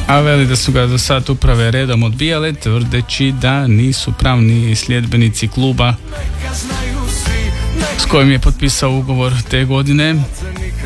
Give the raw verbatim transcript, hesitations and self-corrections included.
A veli da su ga do sad uprave redom odbijale, tvrdeći da nisu pravni sljedbenici kluba s kojim je potpisao ugovor te godine.